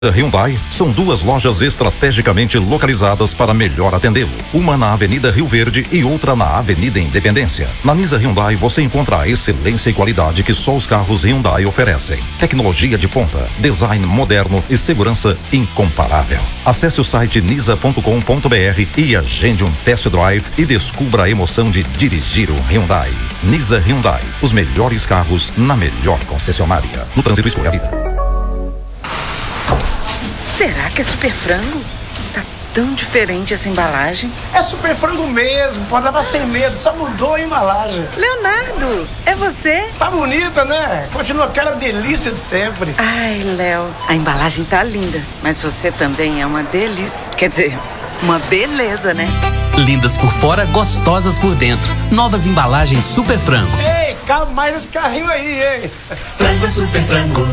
Hyundai são duas lojas estrategicamente localizadas para melhor atendê-lo. Uma na Avenida Rio Verde e outra na Avenida Independência. Na Nisa Hyundai você encontra a excelência e qualidade que só os carros Hyundai oferecem. Tecnologia de ponta, design moderno e segurança incomparável. Acesse o site nisa.com.br e agende um test drive e descubra a emoção de dirigir um Hyundai. Nisa Hyundai, os melhores carros na melhor concessionária. No trânsito, escolha a vida. Será que é super frango? Tá tão diferente essa embalagem. É super frango mesmo, pode levar sem medo, só mudou a embalagem. Leonardo, é você? Tá bonita, né? Continua aquela delícia de sempre. Ai, Léo, a embalagem tá linda, mas você também é uma delícia. Quer dizer, uma beleza, né? Lindas por fora, gostosas por dentro. Novas embalagens Super Frango. Ei, cabe mais esse carrinho aí, hein? Frango Super Frango.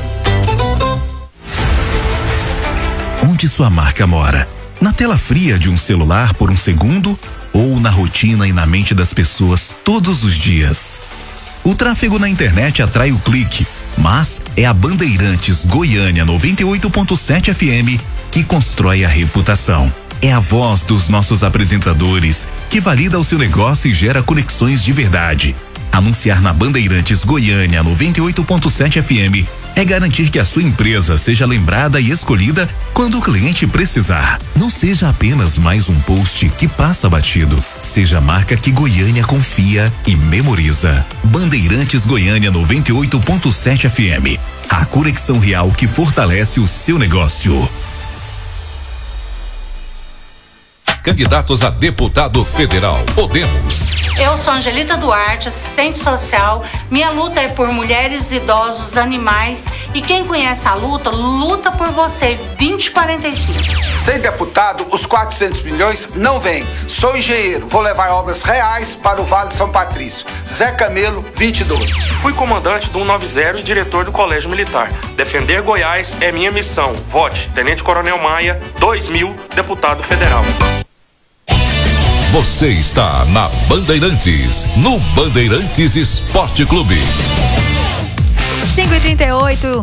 Onde sua marca mora? Na tela fria de um celular por um segundo ou na rotina e na mente das pessoas todos os dias? O tráfego na internet atrai o clique, mas é a Bandeirantes Goiânia 98.7 FM que constrói a reputação. É a voz dos nossos apresentadores que valida o seu negócio e gera conexões de verdade. Anunciar na Bandeirantes Goiânia 98.7 FM é garantir que a sua empresa seja lembrada e escolhida quando o cliente precisar. Não seja apenas mais um post que passa batido. Seja a marca que Goiânia confia e memoriza. Bandeirantes Goiânia 98.7 FM. A conexão real que fortalece o seu negócio. Candidatos a deputado federal. Podemos. Eu sou Angelita Duarte, assistente social. Minha luta é por mulheres, idosos, animais. E quem conhece a luta, luta por você. 2045. Sem deputado, os 400 milhões não vêm. Sou engenheiro, vou levar obras reais para o Vale de São Patrício. Zé Camelo, 22. Fui comandante do 190 e diretor do Colégio Militar. Defender Goiás é minha missão. Vote, Tenente Coronel Maia, 2000, deputado federal. Você está na Bandeirantes, no Bandeirantes Esporte Clube. 5h38,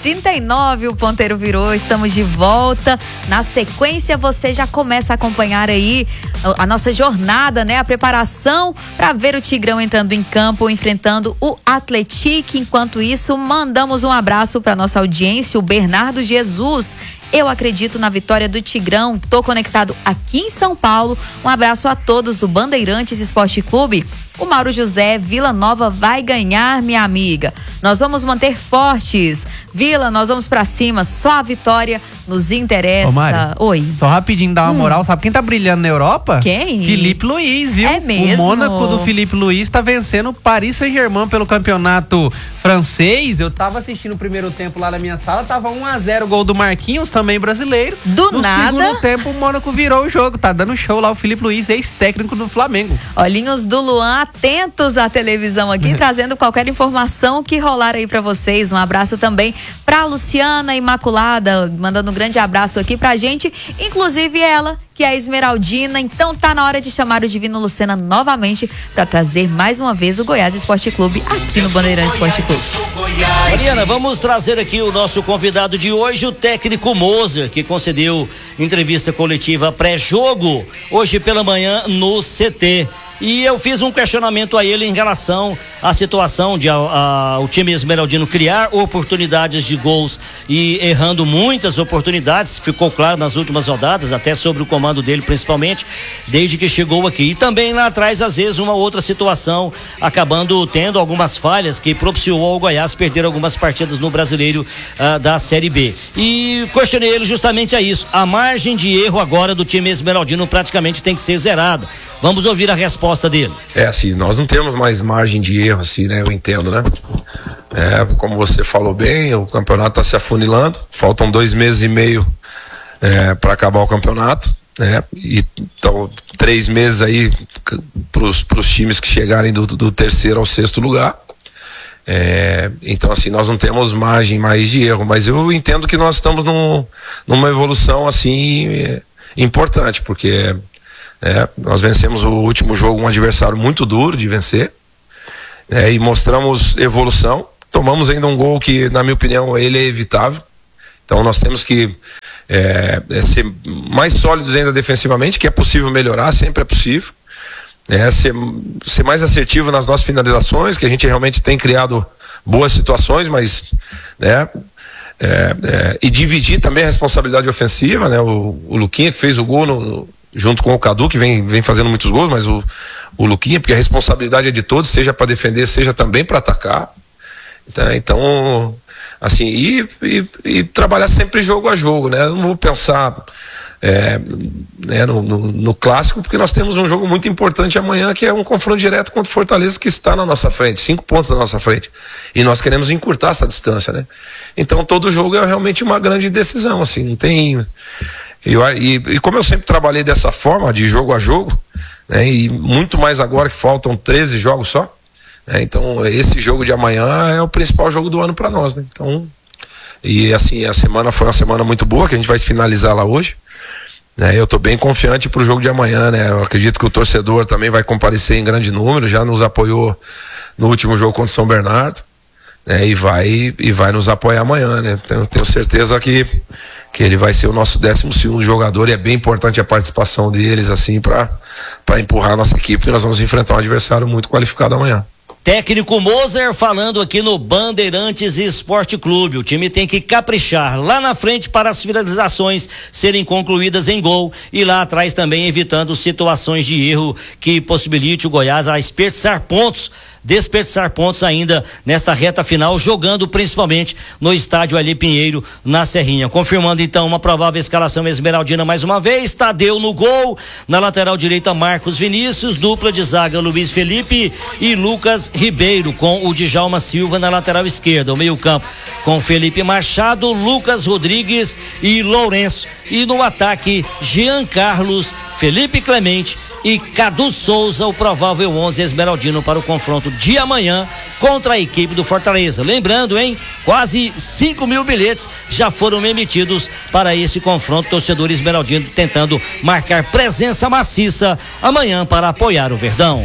5h39, o ponteiro virou, estamos de volta. Na sequência, você já começa a acompanhar aí a nossa jornada, né? A preparação para ver o Tigrão entrando em campo, enfrentando o Atlético. Enquanto isso, mandamos um abraço para nossa audiência, o Bernardo Jesus. Eu acredito na vitória do Tigrão, tô conectado aqui em São Paulo. Um abraço a todos do Bandeirantes Esporte Clube. O Mauro José, Vila Nova vai ganhar, minha amiga. Nós vamos manter fortes. Vila, nós vamos pra cima, só a vitória nos interessa. Ô, Mari, oi. Só rapidinho, dá uma moral. Sabe quem tá brilhando na Europa? Quem? Felipe Luiz, viu? É mesmo? O Mônaco do Felipe Luiz tá vencendo o Paris Saint-Germain pelo campeonato francês. Eu tava assistindo o primeiro tempo lá na minha sala, tava 1-0 o gol do Marquinhos, também brasileiro. Do nada. No segundo tempo, o Mônaco virou o jogo. Tá dando show lá o Felipe Luiz, ex-técnico do Flamengo. Olhinhos do Luan, atentos à televisão aqui, trazendo qualquer informação que rolar aí pra vocês. Um abraço também pra Luciana Imaculada, mandando um grande abraço aqui pra gente, inclusive ela, que é a Esmeraldina. Então tá na hora de chamar o Divino Lucena novamente pra trazer mais uma vez o Goiás Esporte Clube aqui no Bandeirantes Esporte Clube. Mariana, vamos trazer aqui o nosso convidado de hoje, o técnico Moser, que concedeu entrevista coletiva pré-jogo hoje pela manhã no CT. E eu fiz um questionamento a ele em relação à situação de o time esmeraldino criar oportunidades de gols e errando muitas oportunidades. Ficou claro nas últimas rodadas, até sobre o comando dele principalmente, desde que chegou aqui. E também lá atrás, às vezes, uma outra situação, acabando tendo algumas falhas que propiciou ao Goiás perder algumas partidas no Brasileiro da Série B. E questionei ele justamente a isso. A margem de erro agora do time esmeraldino praticamente tem que ser zerada. Vamos ouvir a resposta dele. Assim, nós não temos mais margem de erro, assim, né? Eu entendo, né? Como você falou bem, o campeonato está se afunilando, faltam 2 meses e meio para acabar o campeonato, né? E então 3 meses aí pros times que chegarem do terceiro ao sexto lugar. Então, assim, nós não temos margem mais de erro, mas eu entendo que nós estamos numa evolução, assim, importante, porque nós vencemos o último jogo, um adversário muito duro de vencer, e mostramos evolução. Tomamos ainda um gol que, na minha opinião, ele é evitável. Então nós temos que ser mais sólidos ainda defensivamente, que é possível melhorar, sempre é possível. Ser mais assertivo nas nossas finalizações, que a gente realmente tem criado boas situações, mas e dividir também a responsabilidade ofensiva, né? O Luquinha que fez o gol junto com o Cadu, que vem fazendo muitos gols, mas o Luquinha, porque a responsabilidade é de todos, seja para defender, seja também para atacar. Então assim, e trabalhar sempre jogo a jogo, né? Eu não vou pensar no clássico, porque nós temos um jogo muito importante amanhã, que é um confronto direto contra o Fortaleza, que está na nossa frente, 5 pontos na nossa frente, e nós queremos encurtar essa distância, né? Então todo jogo é realmente uma grande decisão, assim, não tem... E como eu sempre trabalhei dessa forma, de jogo a jogo, né, e muito mais agora que faltam 13 jogos só, né, então esse jogo de amanhã é o principal jogo do ano para nós, né? Então, e assim, a semana foi uma semana muito boa, que a gente vai finalizar lá hoje, né? Eu estou bem confiante para o jogo de amanhã, né? Eu acredito que o torcedor também vai comparecer em grande número, já nos apoiou no último jogo contra o São Bernardo, né? E vai nos apoiar amanhã, né? Tenho certeza que ele vai ser o nosso 12º jogador, e é bem importante a participação deles, assim, para empurrar a nossa equipe, porque nós vamos enfrentar um adversário muito qualificado amanhã. Técnico Moser falando aqui no Bandeirantes Esporte Clube. O time tem que caprichar lá na frente para as finalizações serem concluídas em gol, e lá atrás também evitando situações de erro que possibilite o Goiás a desperdiçar pontos ainda nesta reta final, jogando principalmente no estádio Ali Pinheiro, na Serrinha. Confirmando então uma provável escalação esmeraldina mais uma vez: Tadeu no gol, na lateral direita Marcos Vinícius, dupla de zaga Luiz Felipe e Lucas Ribeiro, com o Djalma Silva na lateral esquerda. O meio campo com Felipe Machado, Lucas Rodrigues e Lourenço, e no ataque Jean Carlos, Felipe Clemente e Cadu Souza, o provável 11 esmeraldino para o confronto de amanhã contra a equipe do Fortaleza. Lembrando, quase 5.000 bilhetes já foram emitidos para esse confronto, torcedor esmeraldino tentando marcar presença maciça amanhã para apoiar o Verdão.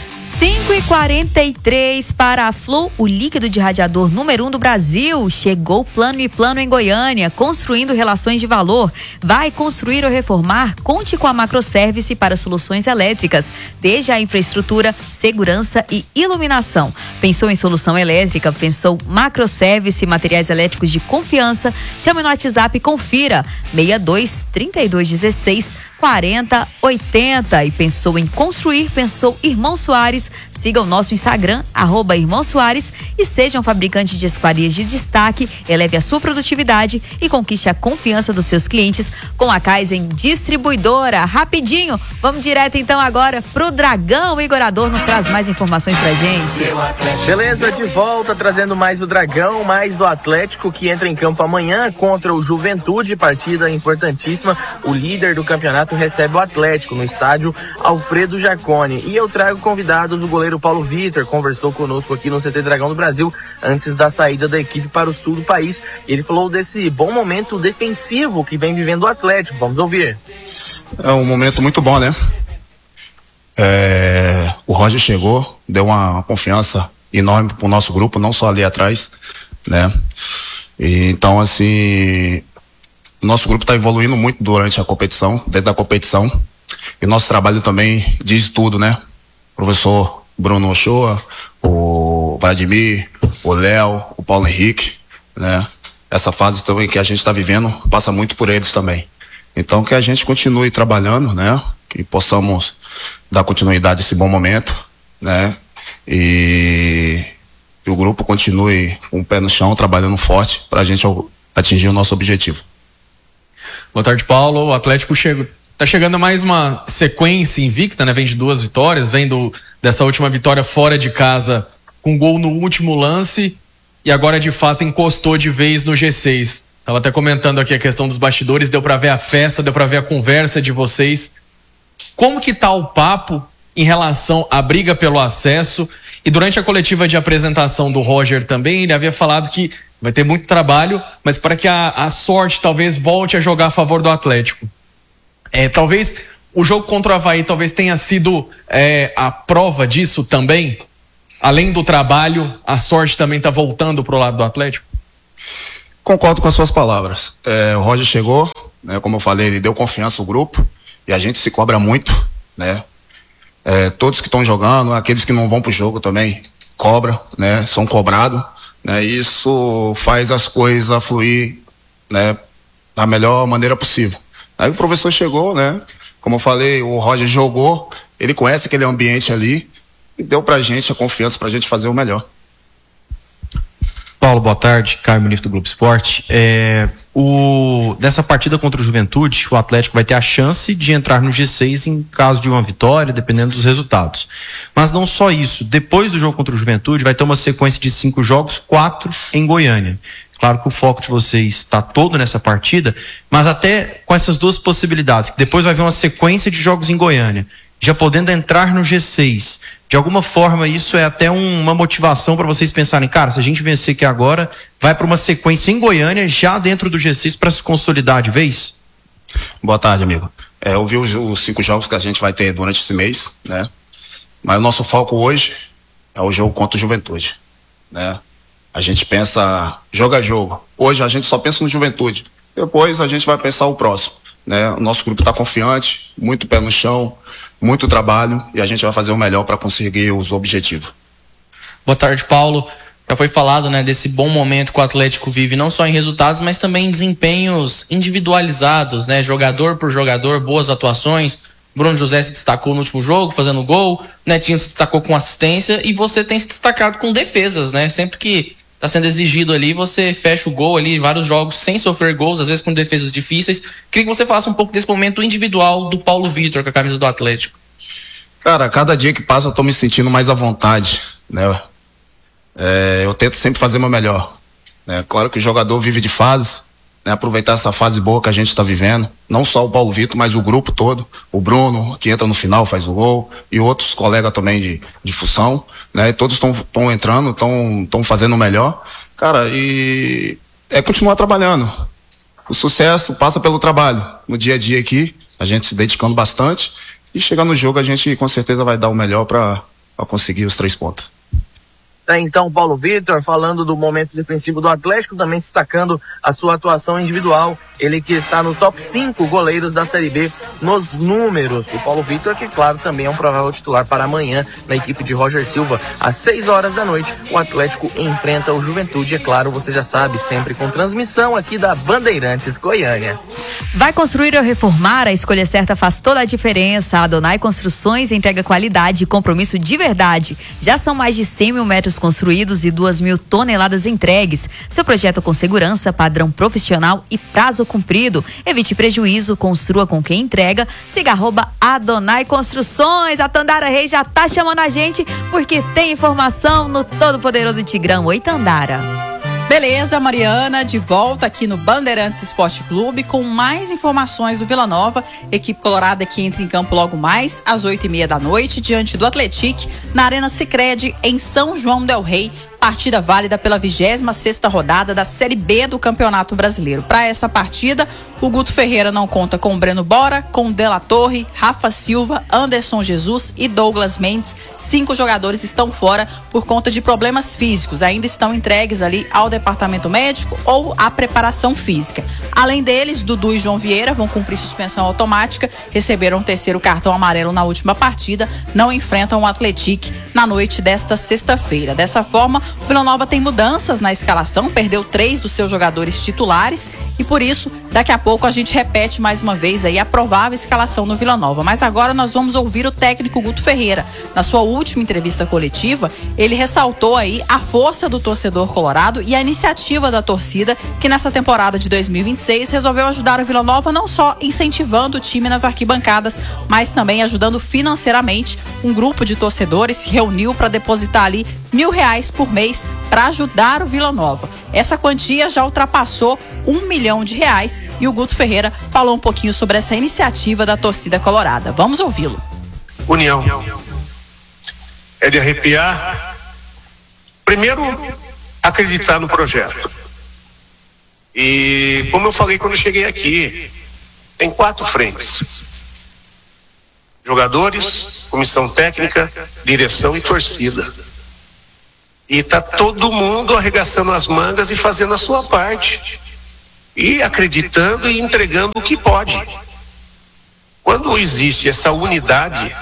5h43 para a Flu, o líquido de radiador número 1 do Brasil. Chegou Plano e Plano em Goiânia, construindo relações de valor. Vai construir ou reformar? Conte com a Macroservice para soluções elétricas, desde a infraestrutura, segurança e iluminação. Pensou em solução elétrica? Pensou Macroservice, materiais elétricos de confiança? Chame no WhatsApp e confira, 62 32 16 40 80. E pensou em construir? Pensou Irmão Soares? Siga o nosso Instagram, @Irmão Soares, e seja um fabricante de esquadrias de destaque. Eleve a sua produtividade e conquiste a confiança dos seus clientes com a Kaizen Distribuidora. Rapidinho, vamos direto então agora pro Dragão. O Igor Adorno traz mais informações pra gente. Beleza, de volta trazendo mais do Dragão, mais do Atlético, que entra em campo amanhã contra o Juventude, partida importantíssima. O líder do campeonato recebe o Atlético no estádio Alfredo Jaconi. E eu trago convidados: o goleiro Paulo Vitor conversou conosco aqui no CT Dragão do Brasil antes da saída da equipe para o sul do país. Ele falou desse bom momento defensivo que vem vivendo o Atlético. Vamos ouvir. É um momento muito bom, né? O Roger chegou, deu uma confiança enorme pro nosso grupo, não só ali atrás, né? E, então, assim, nosso grupo está evoluindo muito durante a competição, dentro da competição, e nosso trabalho também diz tudo, né? O professor Bruno Ochoa, o Vladimir, o Léo, o Paulo Henrique, né? Essa fase também que a gente está vivendo passa muito por eles também. Então, que a gente continue trabalhando, né? Que possamos dar continuidade a esse bom momento, né? E o grupo continue com o pé no chão, trabalhando forte para a gente atingir o nosso objetivo. Boa tarde, Paulo. O Atlético tá chegando a mais uma sequência invicta, né? Vem de 2 vitórias, vem dessa última vitória fora de casa com gol no último lance, e agora de fato encostou de vez no G6. Tava até comentando aqui a questão dos bastidores, deu para ver a festa, deu para ver a conversa de vocês. Como que tá o papo em relação à briga pelo acesso? E durante a coletiva de apresentação do Roger também, ele havia falado que vai ter muito trabalho, mas para que a sorte talvez volte a jogar a favor do Atlético. Talvez o jogo contra o Avaí talvez tenha sido a prova disso também. Além do trabalho, a sorte também está voltando pro lado do Atlético? Concordo com as suas palavras. O Roger chegou, né, como eu falei, ele deu confiança ao grupo e a gente se cobra muito, né? Todos que estão jogando, aqueles que não vão pro jogo também cobram, né? São cobrados, né? E isso faz as coisas fluir, né? Da melhor maneira possível. Aí o professor chegou, né? Como eu falei, o Roger jogou, ele conhece aquele ambiente ali e deu pra gente a confiança pra gente fazer o melhor. Paulo, boa tarde. Caio Muniz do Globo Esporte. Nessa partida contra o Juventude, o Atlético vai ter a chance de entrar no G6 em caso de uma vitória, dependendo dos resultados. Mas não só isso. Depois do jogo contra o Juventude, vai ter uma sequência de 5 jogos, 4 em Goiânia. Claro que o foco de vocês está todo nessa partida, mas até com essas duas possibilidades, que depois vai haver uma sequência de jogos em Goiânia, já podendo entrar no G6, de alguma forma isso é até uma motivação para vocês pensarem, cara, se a gente vencer aqui agora, vai para uma sequência em Goiânia, já dentro do G6 para se consolidar de vez? Boa tarde, amigo. Eu vi os 5 jogos que a gente vai ter durante esse mês, né? Mas o nosso foco hoje é o jogo contra o Juventude, né? A gente pensa jogo a jogo. Hoje a gente só pensa no Juventude. Depois a gente vai pensar o próximo, né? O nosso grupo está confiante, muito pé no chão, muito trabalho e a gente vai fazer o melhor para conseguir os objetivos. Boa tarde, Paulo. Já foi falado, né, desse bom momento que o Atlético vive, não só em resultados, mas também em desempenhos individualizados, né? Jogador por jogador, boas atuações. Bruno José se destacou no último jogo, fazendo gol. Netinho se destacou com assistência e você tem se destacado com defesas, né? Sempre que tá sendo exigido ali, você fecha o gol ali, vários jogos sem sofrer gols, às vezes com defesas difíceis. Queria que você falasse um pouco desse momento individual do Paulo Vitor com a camisa do Atlético. Cara, cada dia que passa eu tô me sentindo mais à vontade, né? Eu tento sempre fazer o meu melhor, né? Claro que o jogador vive de fases, né? Aproveitar essa fase boa que a gente tá vivendo, não só o Paulo Vitor, mas o grupo todo, o Bruno, que entra no final, faz o gol, e outros colegas também de função, né? E todos estão entrando, estão fazendo o melhor, cara, e continuar trabalhando. O sucesso passa pelo trabalho, no dia a dia aqui, a gente se dedicando bastante, e chegar no jogo a gente com certeza vai dar o melhor para conseguir os 3 pontos. Então, Paulo Vitor, falando do momento defensivo do Atlético, também destacando a sua atuação individual. Ele que está no top 5 goleiros da Série B nos números. O Paulo Vitor, que claro, também é um provável titular para amanhã na equipe de Roger Silva. Às 6 horas da noite, o Atlético enfrenta o Juventude. É claro, você já sabe, sempre com transmissão aqui da Bandeirantes Goiânia. Vai construir ou reformar? A escolha certa faz toda a diferença. A Adonai Construções entrega qualidade e compromisso de verdade. Já são mais de 100 mil metros construídos e 2.000 toneladas entregues. Seu projeto com segurança, padrão profissional e prazo cumprido. Evite prejuízo, construa com quem entrega. Siga @Adonai Construções. A Tandara Reis já tá chamando a gente porque tem informação no Todo-Poderoso Tigrão. Oi, Tandara. Beleza, Mariana, de volta aqui no Bandeirantes Esporte Clube com mais informações do Vila Nova. Equipe colorada que entra em campo logo mais às 8h30 da noite diante do Atlético na Arena Sicredi em São João del Rei. Partida válida pela 26ª rodada da Série B do Campeonato Brasileiro. Para essa partida, o Guto Ferreira não conta com Breno Bora, com De La Torre, Rafa Silva, Anderson Jesus e Douglas Mendes. 5 jogadores estão fora por conta de problemas físicos. Ainda estão entregues ali ao departamento médico ou à preparação física. Além deles, Dudu e João Vieira vão cumprir suspensão automática, receberam o 3º cartão amarelo na última partida, não enfrentam o Atlético na noite desta sexta-feira. Dessa forma, o Vila Nova tem mudanças na escalação, perdeu 3 dos seus jogadores titulares e por isso, daqui a pouco a gente repete mais uma vez aí a provável escalação no Vila Nova. Mas agora nós vamos ouvir o técnico Guto Ferreira. Na sua última entrevista coletiva, ele ressaltou aí a força do torcedor colorado e a iniciativa da torcida que nessa temporada de 2026 resolveu ajudar o Vila Nova não só incentivando o time nas arquibancadas, mas também ajudando financeiramente. Um grupo de torcedores se reuniu para depositar ali R$1.000 por mês para ajudar o Vila Nova. Essa quantia já ultrapassou R$1 milhão e o Guto Ferreira falou um pouquinho sobre essa iniciativa da torcida colorada. Vamos ouvi-lo. União é de arrepiar. Primeiro, acreditar no projeto. E como eu falei quando eu cheguei aqui, tem 4 frentes: jogadores, comissão técnica, direção e torcida. E está todo mundo arregaçando as mangas e fazendo a sua parte. E acreditando e entregando o que pode. Quando existe essa unidade,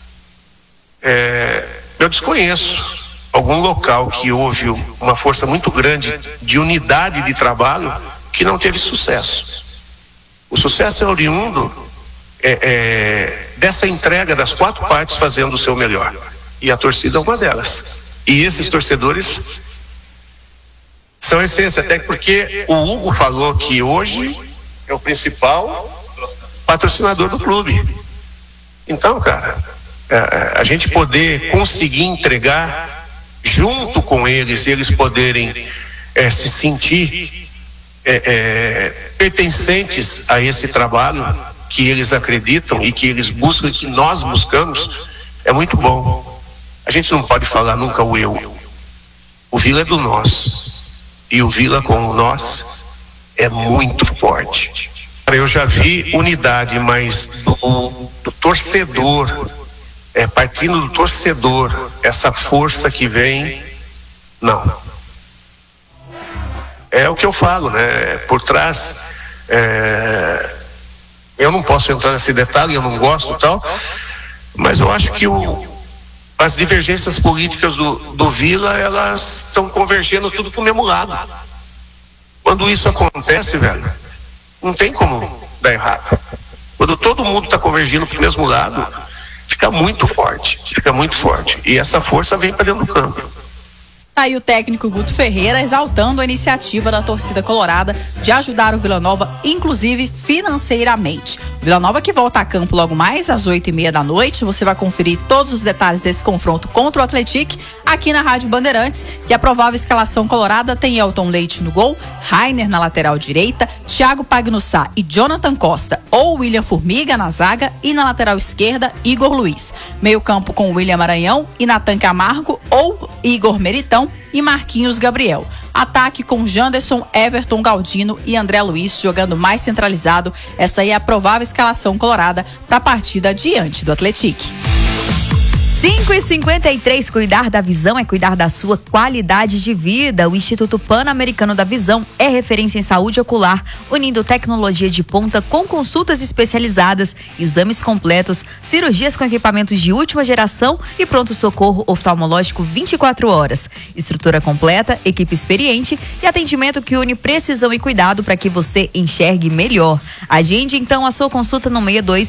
eu desconheço algum local que houve uma força muito grande de unidade de trabalho que não teve sucesso. O sucesso é oriundo dessa entrega das 4 partes fazendo o seu melhor. E a torcida é uma delas. E esses torcedores são a essência, até porque o Hugo falou que hoje é o principal patrocinador do clube. Então, cara, a gente poder conseguir entregar junto com eles, e eles poderem se sentir pertencentes a esse trabalho que eles acreditam e que eles buscam e que nós buscamos, é muito bom. A gente não pode falar nunca o eu. O Vila é do nós. E o Vila com o nós é muito forte. Eu já vi unidade, mas do torcedor, partindo do torcedor, essa força que vem, não. É o que eu falo, né? Por trás, eu não posso entrar nesse detalhe, eu não gosto e tal, mas eu acho que as divergências políticas do Vila, elas estão convergendo tudo pro mesmo lado. Quando isso acontece, velho, não tem como dar errado. Quando todo mundo está convergindo pro mesmo lado, fica muito forte, e essa força vem para dentro do campo. Tá aí o técnico Guto Ferreira exaltando a iniciativa da torcida colorada de ajudar o Vila Nova, inclusive financeiramente. Vila Nova que volta a campo logo mais às 8h30 da noite. Você vai conferir todos os detalhes desse confronto contra o Atlético aqui na Rádio Bandeirantes. E a provável escalação colorada tem Elton Leite no gol, Rainer na lateral direita, Thiago Pagnussá e Jonathan Costa ou William Formiga na zaga, e na lateral esquerda Igor Luiz. Meio campo com William Maranhão e Natan Camargo ou Igor Meritão e Marquinhos Gabriel. Ataque com Janderson, Everton Galdino e André Luiz jogando mais centralizado. Essa aí é a provável escalação colorada para a partida diante do Atlético. 5h53, cuidar da visão é cuidar da sua qualidade de vida. O Instituto Pan-Americano da Visão é referência em saúde ocular, unindo tecnologia de ponta com consultas especializadas, exames completos, cirurgias com equipamentos de última geração e pronto-socorro oftalmológico 24 horas. Estrutura completa, equipe experiente e atendimento que une precisão e cuidado para que você enxergue melhor. Agende então a sua consulta no 62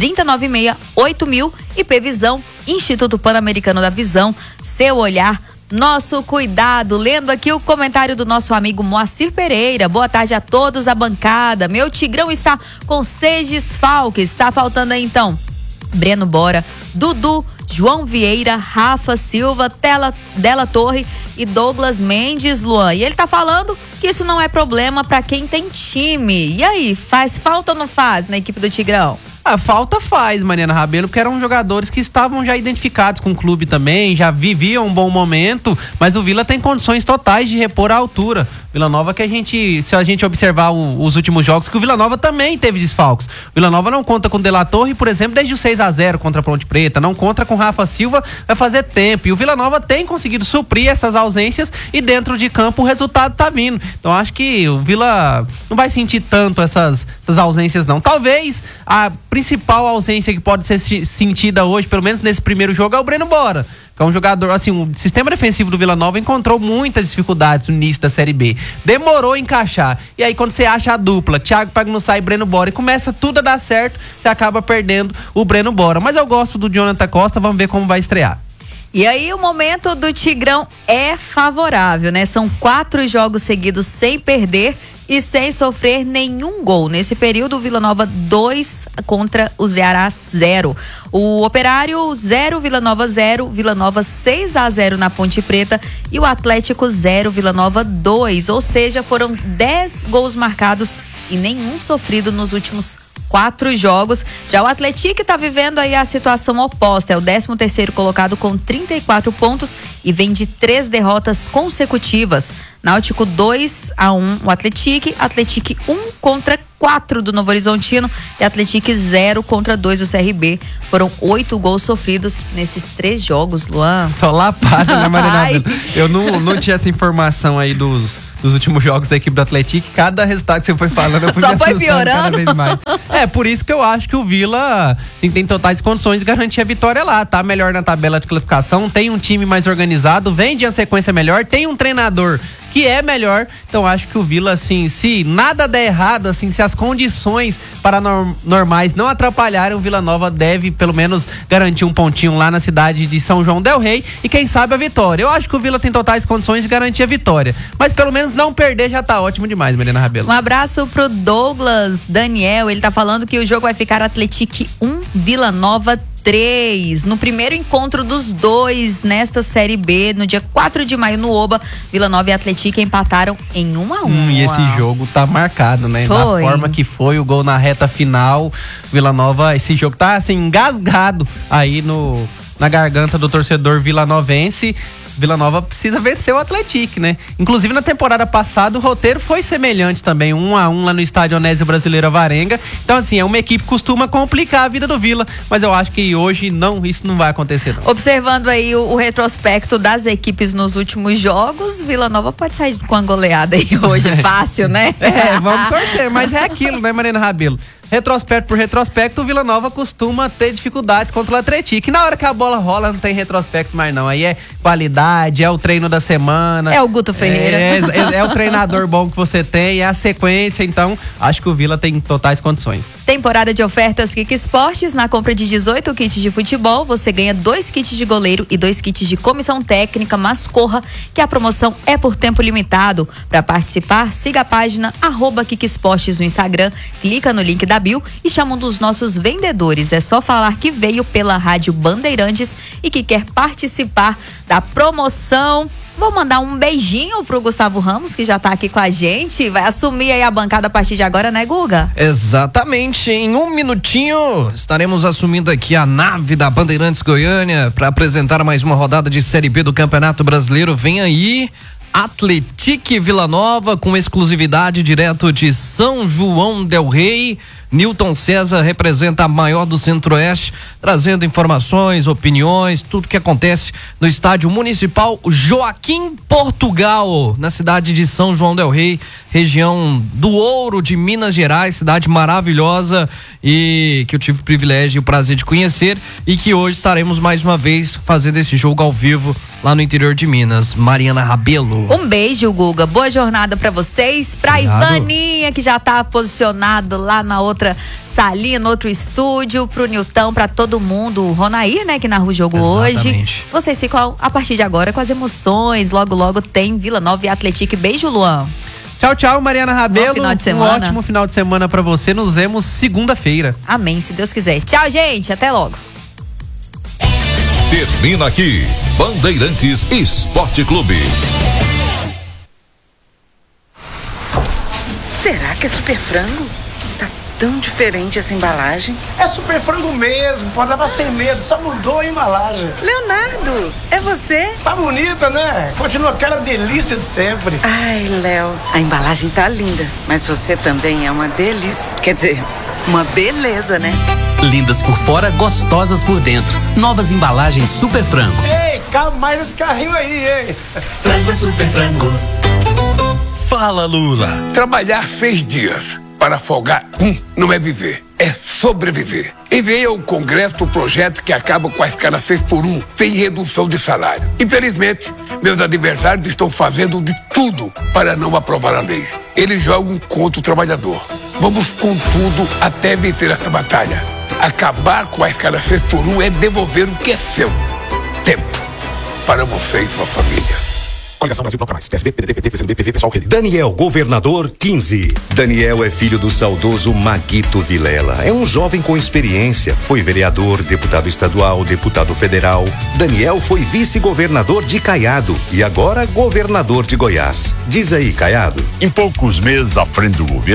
3096 8000 e P-Visão, Instituto Pan-Americano da Visão, seu olhar, nosso cuidado. Lendo aqui o comentário do nosso amigo Moacir Pereira. Boa tarde a todos da bancada. Meu Tigrão está com 6 desfalques. Está faltando aí então Breno Bora, Dudu, João Vieira, Rafa Silva, Della Torre e Douglas Mendes, Luan. E ele tá falando que isso não é problema pra quem tem time. E aí, faz falta ou não faz na equipe do Tigrão? A falta faz, Mariana Rabelo, porque eram jogadores que estavam já identificados com o clube também, já viviam um bom momento, mas o Vila tem condições totais de repor a altura. Vila Nova que se a gente observar os últimos jogos, que o Vila Nova também teve desfalques. O Vila Nova não conta com Della Torre, por exemplo, desde o 6-0 contra a Ponte Preta, não conta com Rafa Silva, vai fazer tempo. E o Vila Nova tem conseguido suprir essas ausências e dentro de campo o resultado tá vindo. Então acho que o Vila não vai sentir tanto essas ausências não. Talvez a principal ausência que pode ser sentida hoje, pelo menos nesse primeiro jogo, é o Breno Bora, que é um jogador, assim, o sistema defensivo do Vila Nova encontrou muitas dificuldades no início da Série B. Demorou a encaixar. E aí, quando você acha a dupla, Thiago Pagnussá e Breno Bora, e começa tudo a dar certo, você acaba perdendo o Breno Bora. Mas eu gosto do Jonathan Costa, vamos ver como vai estrear. E aí, o momento do Tigrão é favorável, né? São 4 jogos seguidos sem perder e sem sofrer nenhum gol. Nesse período, o Vila Nova 2 contra o Ceará 0. O Operário 0, Vila Nova 0, Vila Nova 6-0 na Ponte Preta e o Atlético 0, Vila Nova 2. Ou seja, foram 10 gols marcados e nenhum sofrido nos últimos 4 jogos. Já o Atlético está vivendo aí a situação oposta, é o 13º colocado com 34 pontos e vem de 3 derrotas consecutivas. Náutico 2-1 o Atlético 1 contra 4 do Novo Horizontino e Atlético 0 contra 2 do CRB. Foram 8 gols sofridos nesses 3 jogos, Luan. Só lapada, né, Mariana? Eu não tinha essa informação aí dos últimos jogos da equipe do Atlético. Cada resultado que você foi falando, eu fui só me foi assustando piorando. cada vez mais. É, por isso que eu acho que o Vila tem totais condições de garantir a vitória lá. Tá melhor na tabela de classificação, tem um time mais organizado, vem de uma sequência melhor, tem um treinador que é melhor. Então acho que o Vila, assim, se nada der errado, assim, se as condições paranormais não atrapalharem, o Vila Nova deve pelo menos garantir um pontinho lá na cidade de São João del Rei e quem sabe a vitória. Eu acho que o Vila tem totais condições de garantir a vitória, mas pelo menos não perder já tá ótimo demais, Mariana Rabelo. Um abraço pro Douglas Daniel, ele tá falando que o jogo vai ficar Atlético 1, Vila Nova 3. No primeiro encontro dos dois nesta Série B, no dia 4 de maio no Oba, Vila Nova e Atlético empataram em 1-1. E esse jogo tá marcado, né? Foi. Da forma que foi o gol na reta final, Vila Nova, esse jogo tá assim, engasgado aí na garganta do torcedor vilanovense. Vila Nova precisa vencer o Atlético, né? Inclusive na temporada passada o roteiro foi semelhante também, 1-1 lá no estádio Onésio Brasileiro Avarenga. Então assim, é uma equipe que costuma complicar a vida do Vila, mas eu acho que hoje isso não vai acontecer não. Observando aí o retrospecto das equipes nos últimos jogos, Vila Nova pode sair com a goleada aí hoje, fácil, né? Vamos torcer, mas é aquilo, né, Mariana Rabelo? Retrospecto por retrospecto, o Vila Nova costuma ter dificuldades contra o Atlético. E na hora que a bola rola, não tem retrospecto mais não. Aí é qualidade, é o treino da semana. É o Guto Ferreira. É o treinador bom que você tem, é a sequência. Então, acho que o Vila tem totais condições. Temporada de ofertas Kik Esportes. Na compra de 18 kits de futebol, você ganha 2 kits de goleiro e 2 kits de comissão técnica, mas corra que a promoção é por tempo limitado. Para participar, siga a página @Kik Esportes no Instagram, clica no link da bio e chama um dos nossos vendedores. É só falar que veio pela Rádio Bandeirantes e que quer participar da promoção. Vou mandar um beijinho pro Gustavo Ramos, que já tá aqui com a gente. Vai assumir aí a bancada a partir de agora, né, Guga? Exatamente. Em um minutinho estaremos assumindo aqui a nave da Bandeirantes Goiânia para apresentar mais uma rodada de Série B do Campeonato Brasileiro. Vem aí Atlético Vila Nova com exclusividade direto de São João del Rei. Newton César representa a maior do Centro-Oeste, trazendo informações, opiniões, tudo que acontece no estádio municipal Joaquim Portugal, na cidade de São João del Rei, região do Ouro de Minas Gerais, cidade maravilhosa e que eu tive o privilégio e o prazer de conhecer e que hoje estaremos mais uma vez fazendo esse jogo ao vivo lá no interior de Minas. Mariana Rabelo. Um beijo, Guga. Boa jornada pra vocês, pra Obrigado. Ivaninha, que já tá posicionado lá na outra salinha, no outro estúdio, pro Nilton, pra todo mundo. O Ronair, né, que narra o jogo Exatamente. hoje. Vocês ficam a partir de agora com as emoções. Logo, logo tem Vila Nova e Atlético. Beijo, Luan. Tchau, tchau, Mariana Rabelo. Bom final de semana. Um ótimo final de semana pra você. Nos vemos segunda-feira. Amém, se Deus quiser. Tchau, gente. Até logo. Termina aqui Bandeirantes Esporte Clube. Será que é super frango? Tá tão diferente essa embalagem. É super frango mesmo, pode levar sem medo, só mudou a embalagem. Leonardo, é você? Tá bonita, né? Continua aquela delícia de sempre. Ai, Léo, a embalagem tá linda, mas você também é uma delícia. Quer dizer, uma beleza, né? Lindas por fora, gostosas por dentro. Novas embalagens Super Frango. Ei, calma mais esse carrinho aí, ei. Frango é Super Frango. Fala, Lula. Trabalhar 6 dias para folgar não é viver, é sobreviver. Enviei ao Congresso o projeto que acaba com a escala 6x1, sem redução de salário. Infelizmente, meus adversários estão fazendo de tudo para não aprovar a lei. Eles jogam contra o trabalhador. Vamos com tudo até vencer essa batalha. Acabar com a escala 6x1 é devolver o que é seu. Tempo para você e sua família. Coligação Brasil Bloco Mais, PSB, PDT, PT, PCdoB, PV, Pessoal, Rede. Daniel, governador 15. Daniel é filho do saudoso Maguito Vilela. É um jovem com experiência. Foi vereador, deputado estadual, deputado federal. Daniel foi vice-governador de Caiado e agora governador de Goiás. Diz aí, Caiado. Em poucos meses à frente do governo,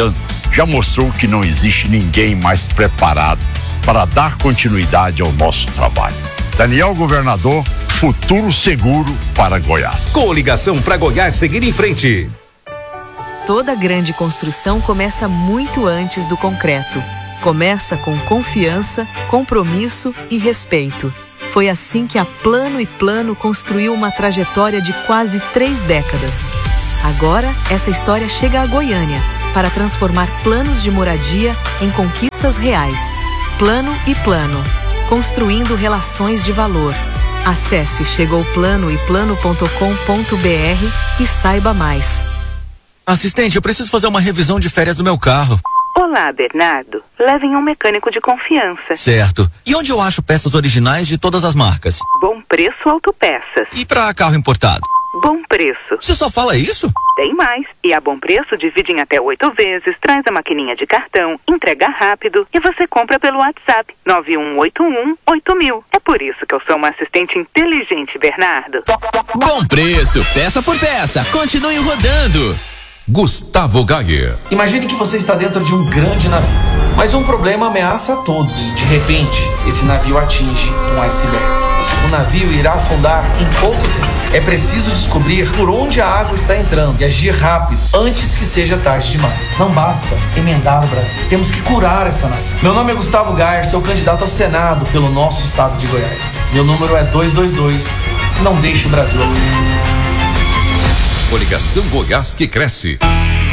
já mostrou que não existe ninguém mais preparado para dar continuidade ao nosso trabalho. Daniel Governador, futuro seguro para Goiás. Coligação para Goiás seguir em frente. Toda grande construção começa muito antes do concreto. Começa com confiança, compromisso e respeito. Foi assim que a Plano & Plano construiu uma trajetória de quase 3 décadas. Agora, essa história chega a Goiânia para transformar planos de moradia em conquistas reais. Plano & Plano, construindo relações de valor. Acesse chegouplanoeplano.com.br e saiba mais. Assistente, eu preciso fazer uma revisão de férias do meu carro. Olá, Bernardo. Leve em um mecânico de confiança. Certo. E onde eu acho peças originais de todas as marcas? Bom Preço Autopeças. E para carro importado? Bom Preço. Você só fala isso? Tem mais. E a Bom Preço divide em até 8 vezes, traz a maquininha de cartão, entrega rápido e você compra pelo WhatsApp 91818000. É por isso que eu sou uma assistente inteligente, Bernardo. Bom Preço, peça por peça. Continue rodando. Gustavo Gayer. Imagine que você está dentro de um grande navio, mas um problema ameaça a todos. De repente, esse navio atinge um iceberg. O navio irá afundar em pouco tempo. É preciso descobrir por onde a água está entrando e agir rápido, antes que seja tarde demais. Não basta emendar o Brasil. Temos que curar essa nação. Meu nome é Gustavo Gayer, sou candidato ao Senado pelo nosso estado de Goiás. Meu número é 222. Não deixe o Brasil afundar. Coligação Goiás que cresce.